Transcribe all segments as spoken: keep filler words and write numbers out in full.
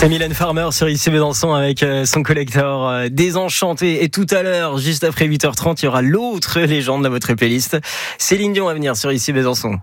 C'est Mylène Farmer sur Ici Besançon avec son collector euh, Désenchanté. Et tout à l'heure, juste après huit heures trente, il y aura l'autre légende de votre playlist. Céline Dion à venir sur Ici Besançon.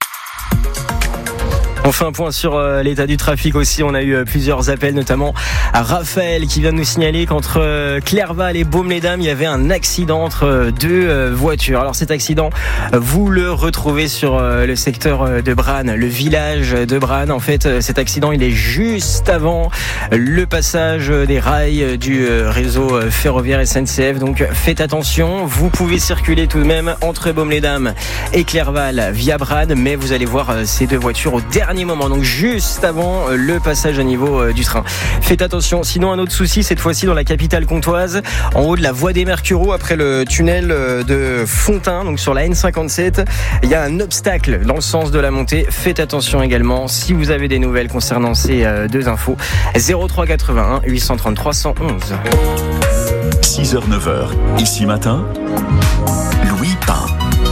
On fait un point sur euh, l'état du trafic aussi. On a eu euh, plusieurs appels, notamment à Raphaël qui vient de nous signaler qu'entre euh, Clerval et Baume-les-Dames, il y avait un accident entre euh, deux euh, voitures. Alors cet accident, euh, vous le retrouvez sur euh, le secteur euh, de Branne, le village de Branne. En fait, euh, cet accident, il est juste avant le passage des rails euh, du euh, réseau euh, ferroviaire S N C F. Donc faites attention. Vous pouvez circuler tout de même entre Baume-les-Dames et Clerval via Branne, mais vous allez voir euh, ces deux voitures au dernier moment, donc juste avant le passage à niveau du train. Faites attention. Sinon, un autre souci, cette fois-ci dans la capitale comtoise, en haut de la voie des Mercureaux, après le tunnel de Fontaine, donc sur la N cinquante-sept, il y a un obstacle dans le sens de la montée. Faites attention également. Si vous avez des nouvelles concernant ces deux infos, zéro trois quatre-vingt-un huit cent trente-trois cent onze. six heures neuf heures, ici matin, Louis Pain.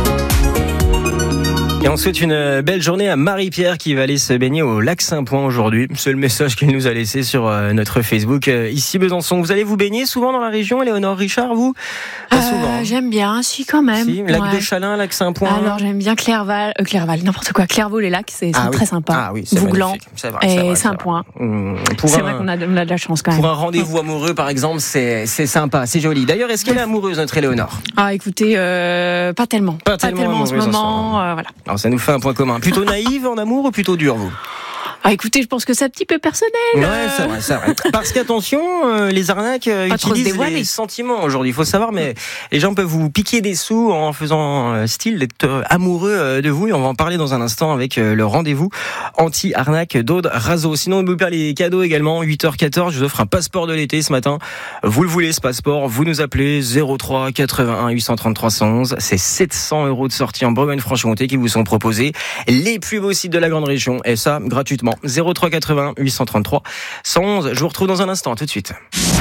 Et on souhaite une belle journée à Marie-Pierre qui va aller se baigner au lac Saint-Point aujourd'hui. C'est le message qu'elle nous a laissé sur notre Facebook ici Besançon. Vous allez vous baigner souvent dans la région, Éléonore Richard, vous? Pas euh, souvent. J'aime bien, si quand même. Si, lac ouais. de Chalin, lac Saint-Point. Alors j'aime bien Clerval, euh, Clerval, n'importe quoi. Clairvaux les lacs, c'est, ah, c'est oui. très sympa. Ah oui, c'est Vouglan magnifique. C'est vrai, et c'est vrai, Saint-Point. C'est, mmh, pour c'est un, vrai qu'on a de, on a de la chance quand même. Pour un rendez-vous amoureux, par exemple, c'est, c'est sympa, c'est joli. D'ailleurs, est-ce qu'elle est amoureuse, notre Éléonore? Ah, écoutez, euh, pas tellement. Pas, pas tellement, tellement en ce moment. Euh, voilà. Alors ça nous fait un point commun. Plutôt naïve en amour ou plutôt dur, vous? Ah, écoutez, je pense que c'est un petit peu personnel. Ouais, c'est vrai, c'est vrai. Parce qu'attention, euh, les arnaques euh, utilisent les sentiments aujourd'hui. Il faut savoir, mais les gens peuvent vous piquer des sous en faisant euh, style d'être euh, amoureux euh, de vous. Et on va en parler dans un instant avec euh, le rendez-vous anti-arnaque d'Aude Razo. Sinon, on vous perd les cadeaux également. huit heures quatorze, je vous offre un passeport de l'été ce matin. Vous le voulez, ce passeport, vous nous appelez zéro trois quatre-vingt-un huit cent trente-trois cent onze. C'est sept cents euros de sortie en Bourgogne-Franche-Comté qui vous sont proposés. Les plus beaux sites de la grande région. Et ça, gratuitement. zéro trois quatre-vingt-un huit cent trente-trois cent onze. Je vous retrouve dans un instant, tout de suite.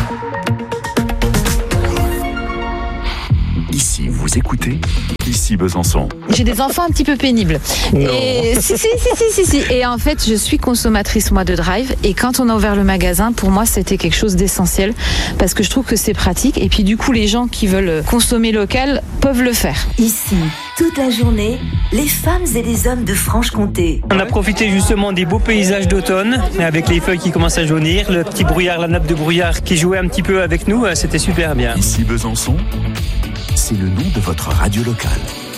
Ici, vous écoutez Ici Besançon. J'ai des enfants un petit peu pénibles. Non. Et si, si, si, si, si, si. Et en fait, je suis consommatrice, moi, de Drive. Et quand on a ouvert le magasin, pour moi, c'était quelque chose d'essentiel. Parce que je trouve que c'est pratique. Et puis, du coup, les gens qui veulent consommer local peuvent le faire. Ici, toute la journée, les femmes et les hommes de Franche-Comté. On a profité justement des beaux paysages d'automne, avec les feuilles qui commencent à jaunir, le petit brouillard, la nappe de brouillard qui jouait un petit peu avec nous. C'était super bien. Ici Besançon, c'est le nom de votre radio locale.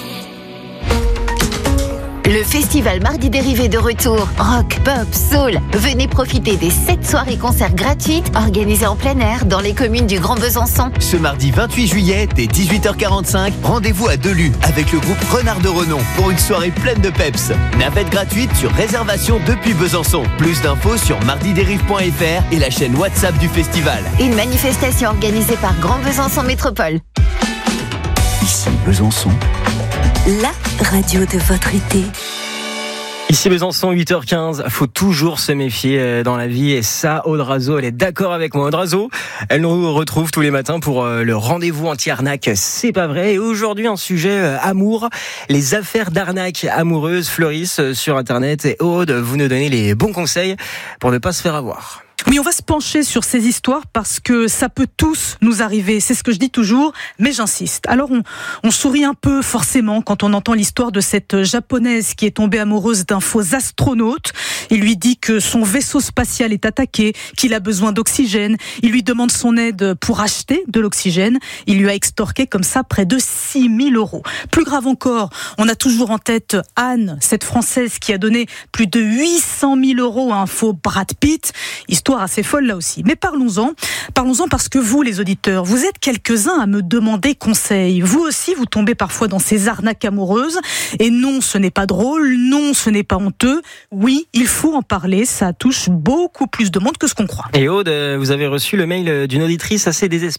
Le festival Mardi Dérivé de retour. Rock, pop, soul. Venez profiter des sept soirées concerts gratuites organisées en plein air dans les communes du Grand Besançon. Ce mardi vingt-huit juillet, dès dix-huit heures quarante-cinq, rendez-vous à Delu avec le groupe Renard de Renom pour une soirée pleine de peps. Navette gratuite sur réservation depuis Besançon. Plus d'infos sur mardi dérive point f r et la chaîne WhatsApp du festival. Une manifestation organisée par Grand Besançon Métropole. Ici Besançon, La radio de votre été. Ici Besançon, huit heures quinze, faut toujours se méfier dans la vie et ça, Aude Razo, elle est d'accord avec moi. Aude Razo, elle nous retrouve tous les matins pour le rendez-vous anti-arnaque, c'est pas vrai. Et aujourd'hui, un sujet amour, les affaires d'arnaque amoureuses fleurissent sur Internet. Et Aude, vous nous donnez les bons conseils pour ne pas se faire avoir. Oui, on va se pencher sur ces histoires parce que ça peut tous nous arriver. C'est ce que je dis toujours, mais j'insiste. Alors, on, on sourit un peu forcément quand on entend l'histoire de cette japonaise qui est tombée amoureuse d'un faux astronaute. Il lui dit que son vaisseau spatial est attaqué, qu'il a besoin d'oxygène. Il lui demande son aide pour acheter de l'oxygène. Il lui a extorqué comme ça près de six mille euros. Plus grave encore, on a toujours en tête Anne, cette Française qui a donné plus de huit cent mille euros à un faux Brad Pitt. Histoire assez folle là aussi. Mais parlons-en. Parlons-en parce que vous, les auditeurs, vous êtes quelques-uns à me demander conseil. Vous aussi, vous tombez parfois dans ces arnaques amoureuses. Et non, ce n'est pas drôle. Non, ce n'est pas honteux. Oui, il faut en parler. Ça touche beaucoup plus de monde que ce qu'on croit. Et Aude, vous avez reçu le mail d'une auditrice assez désespérée, hein ?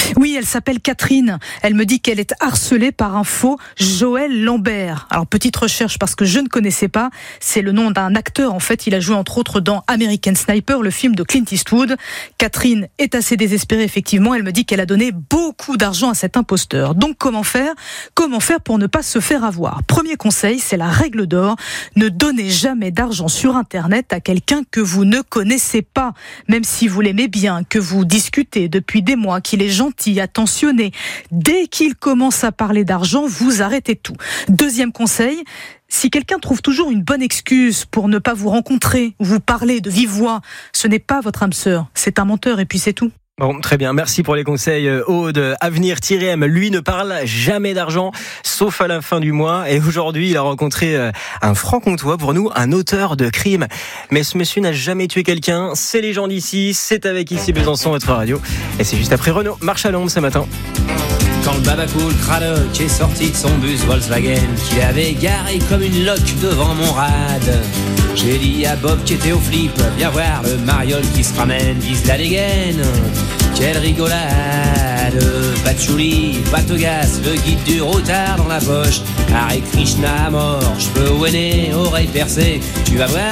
Oui, elle s'appelle Catherine. Elle me dit qu'elle est harcelée par un faux Joël Lambert. Alors, petite recherche parce que je ne connaissais pas. C'est le nom d'un acteur. En fait, il a joué entre autres dans American Sniper, le film de Clint Eastwood. Catherine est assez désespérée, effectivement. Elle me dit qu'elle a donné beaucoup d'argent à cet imposteur. Donc, comment faire? Comment faire pour ne pas se faire avoir? Premier conseil, c'est la règle d'or. Ne donnez jamais d'argent sur Internet à quelqu'un que vous ne connaissez pas. Même si vous l'aimez bien, que vous discutez depuis des mois, qu'il est gentil, attentionné. Dès qu'il commence à parler d'argent, vous arrêtez tout. Deuxième conseil, si quelqu'un trouve toujours une bonne excuse pour ne pas vous rencontrer ou vous parler de vive voix, ce n'est pas votre âme sœur, c'est un menteur et puis c'est tout. Bon, très bien, merci pour les conseils Aude. Avenir-M, lui ne parle jamais d'argent, sauf à la fin du mois. Et aujourd'hui, il a rencontré un franc-comtois, pour nous, un auteur de crime. Mais ce monsieur n'a jamais tué quelqu'un, c'est les gens d'ici, c'est avec Ici Besançon, votre radio. Et c'est juste après Renaud, marche à l'ombre ce matin. Quand le babacool Cradock est sorti de son bus Volkswagen, qu'il avait garé comme une loque devant mon rad, j'ai dit à Bob qui était au flip, viens voir le mariole qui se ramène, vise la dégaine. Quelle rigolade, patchouli, patogas, le guide du routard dans la poche, Hare Krishna à mort, je peux ouéner, oreille percée, tu vas voir.